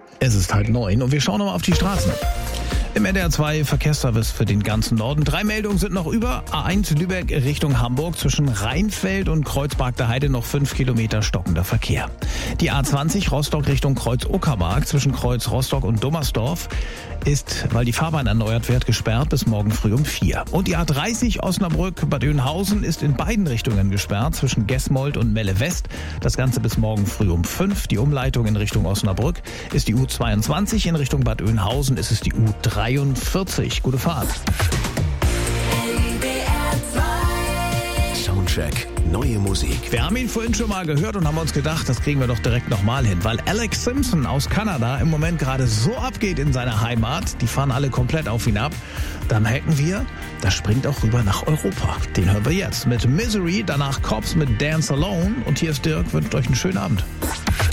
Es ist 8:30 und wir schauen nochmal auf die Straßen. Im NDR 2 Verkehrsservice für den ganzen Norden. 3 Meldungen sind noch über. A1 Lübeck Richtung Hamburg zwischen Rheinfeld und Kreuzberg der Heide noch 5 Kilometer stockender Verkehr. Die A20 Rostock Richtung Kreuz-Uckermark zwischen Kreuz Rostock und Dummersdorf ist, weil die Fahrbahn erneuert wird, gesperrt bis morgen früh um 4. Und die A30 Osnabrück-Bad Oeynhausen ist in beiden Richtungen gesperrt zwischen Gesmold und Melle West. Das Ganze bis morgen früh um 5. Die Umleitung in Richtung Osnabrück ist die U22. In Richtung Bad Oeynhausen ist es die U43. Gute Fahrt. Soundcheck. Neue Musik. Wir haben ihn vorhin schon mal gehört und haben uns gedacht, das kriegen wir doch direkt nochmal hin. Weil Alex Simpson aus Kanada im Moment gerade so abgeht in seiner Heimat, die fahren alle komplett auf ihn ab, dann merken wir, das springt auch rüber nach Europa. Den hören wir jetzt mit Misery, danach Cops mit Dance Alone und hier ist Dirk, wünscht euch einen schönen Abend.